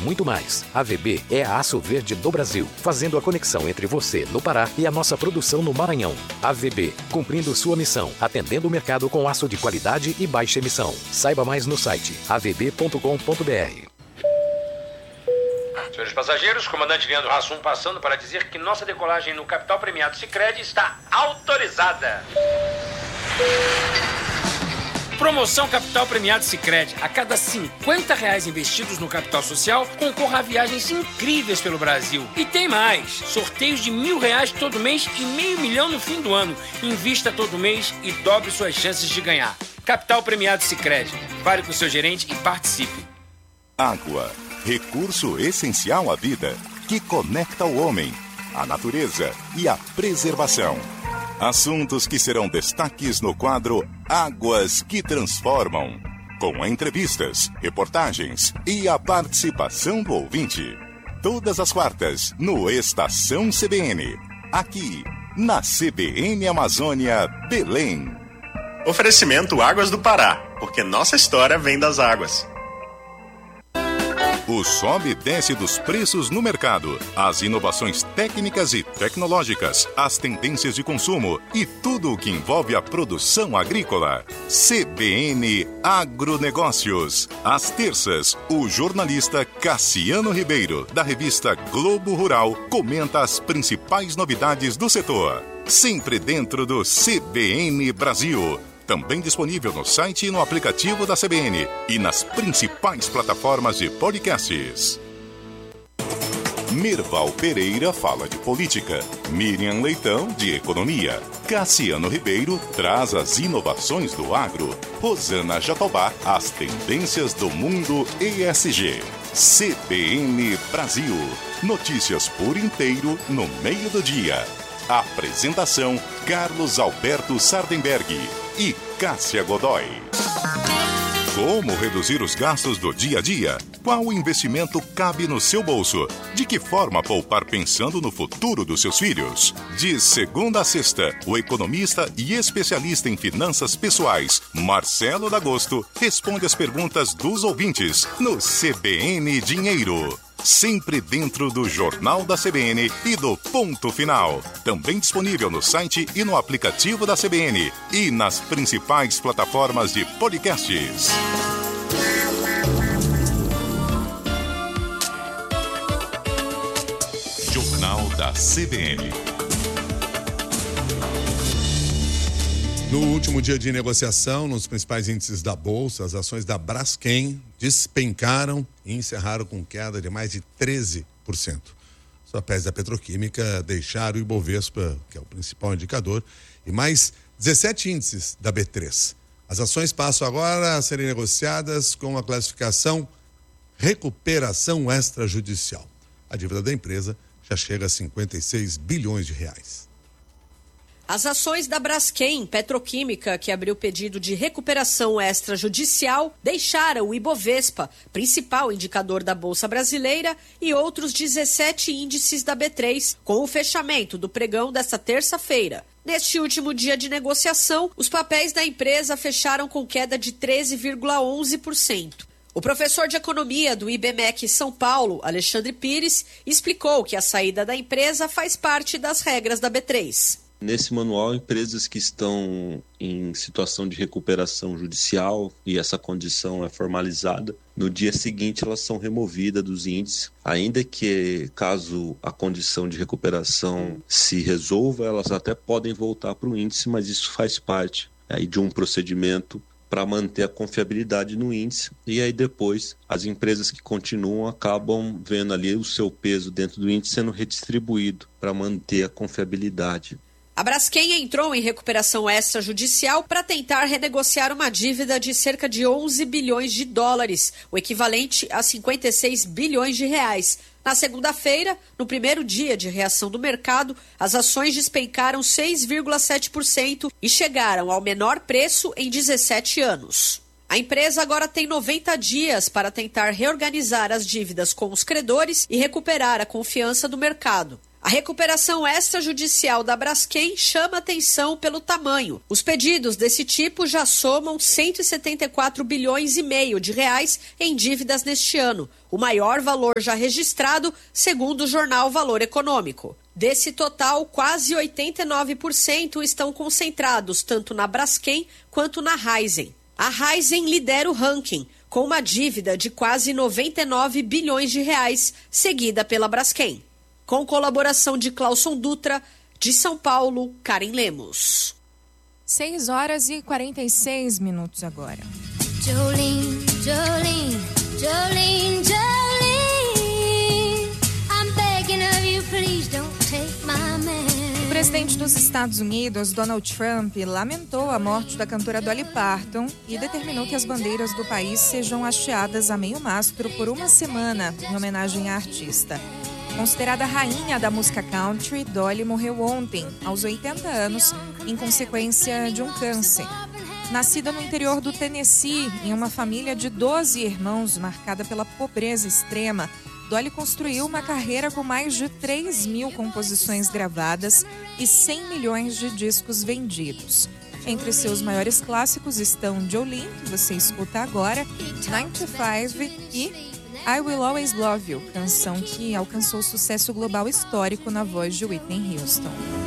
muito mais. AVB é a Aço Verde do Brasil, fazendo a conexão entre você, no Pará, e a nossa produção no Maranhão. AVB, cumprindo sua missão, atendendo o mercado com aço de qualidade e baixa emissão. Saiba mais no site avb.com.br. Senhores passageiros, comandante Leandro Hassum passando para dizer que nossa decolagem no capital premiado Sicredi está autorizada. Promoção Capital Premiado Sicredi. A cada R$50 investidos no capital social, concorra a viagens incríveis pelo Brasil. E tem mais. Sorteios de R$1.000 todo mês e R$500 mil no fim do ano. Invista todo mês e dobre suas chances de ganhar. Capital Premiado Sicredi. Fale com o seu gerente e participe. Água. Recurso essencial à vida, que conecta o homem, a natureza e a preservação. Assuntos que serão destaques no quadro Águas que Transformam, com entrevistas, reportagens e a participação do ouvinte. Todas as quartas, no Estação CBN, aqui na CBN Amazônia, Belém. Oferecimento Águas do Pará, porque nossa história vem das águas. O sobe e desce dos preços no mercado, as inovações técnicas e tecnológicas, as tendências de consumo e tudo o que envolve a produção agrícola. CBN Agronegócios. Às terças, o jornalista Cassiano Ribeiro, da revista Globo Rural, comenta as principais novidades do setor. Sempre dentro do CBN Brasil. Também disponível no site e no aplicativo da CBN e nas principais plataformas de podcasts. Merval Pereira fala de política, Miriam Leitão de economia, Cassiano Ribeiro traz as inovações do agro, Rosana Jatobá as tendências do mundo ESG. CBN Brasil, notícias por inteiro no meio do dia. Apresentação Carlos Alberto Sardenberg e Cássia Godoy. Como reduzir os gastos do dia a dia? Qual investimento cabe no seu bolso? De que forma poupar pensando no futuro dos seus filhos? De segunda a sexta, o economista e especialista em finanças pessoais, Marcelo D'Agosto, responde as perguntas dos ouvintes no CBN Dinheiro. Sempre dentro do Jornal da CBN e do Ponto Final. Também disponível no site e no aplicativo da CBN e nas principais plataformas de podcasts. Jornal da CBN. No último dia de negociação, nos principais índices da Bolsa, as ações da Braskem despencaram e encerraram com queda de mais de 13%. Os papéis da Petroquímica deixaram o Ibovespa, que é o principal indicador, e mais 17 índices da B3. As ações passam agora a serem negociadas com a classificação recuperação extrajudicial. A dívida da empresa já chega a 56 bilhões de reais. As ações da Braskem Petroquímica, que abriu pedido de recuperação extrajudicial, deixaram o Ibovespa, principal indicador da Bolsa Brasileira, e outros 17 índices da B3, com o fechamento do pregão desta terça-feira. Neste último dia de negociação, os papéis da empresa fecharam com queda de 13,11%. O professor de economia do IBMEC São Paulo, Alexandre Pires, explicou que a saída da empresa faz parte das regras da B3. Nesse manual, empresas que estão em situação de recuperação judicial e essa condição é formalizada, no dia seguinte elas são removidas dos índices, ainda que caso a condição de recuperação se resolva, elas até podem voltar para o índice, mas isso faz parte aí de um procedimento para manter a confiabilidade no índice, e aí depois as empresas que continuam acabam vendo ali o seu peso dentro do índice sendo redistribuído para manter a confiabilidade. A Braskem entrou em recuperação extrajudicial para tentar renegociar uma dívida de cerca de 11 bilhões de dólares, o equivalente a 56 bilhões de reais. Na segunda-feira, no primeiro dia de reação do mercado, as ações despencaram 6,7% e chegaram ao menor preço em 17 anos. A empresa agora tem 90 dias para tentar reorganizar as dívidas com os credores e recuperar a confiança do mercado. A recuperação extrajudicial da Braskem chama atenção pelo tamanho. Os pedidos desse tipo já somam 174 bilhões e meio de reais em dívidas neste ano, o maior valor já registrado, segundo o jornal Valor Econômico. Desse total, quase 89% estão concentrados tanto na Braskem quanto na Raízen. A Raízen lidera o ranking, com uma dívida de quase 99 bilhões de reais, seguida pela Braskem. Com colaboração de Clauson Dutra, de São Paulo, Karen Lemos. 6h46 agora. Jolene, Jolene, Jolene, Jolene, I'm begging of you, please don't take my man. O presidente dos Estados Unidos, Donald Trump, lamentou a morte da cantora Dolly Parton e determinou que as bandeiras do país sejam hasteadas a meio mastro por uma semana, em homenagem à artista. Considerada rainha da música country, Dolly morreu ontem, aos 80 anos, em consequência de um câncer. Nascida no interior do Tennessee, em uma família de 12 irmãos marcada pela pobreza extrema, Dolly construiu uma carreira com mais de 3.000 composições gravadas e 100 milhões de discos vendidos. Entre seus maiores clássicos estão Jolene, que você escuta agora, 95 e I Will Always Love You, canção que alcançou sucesso global histórico na voz de Whitney Houston.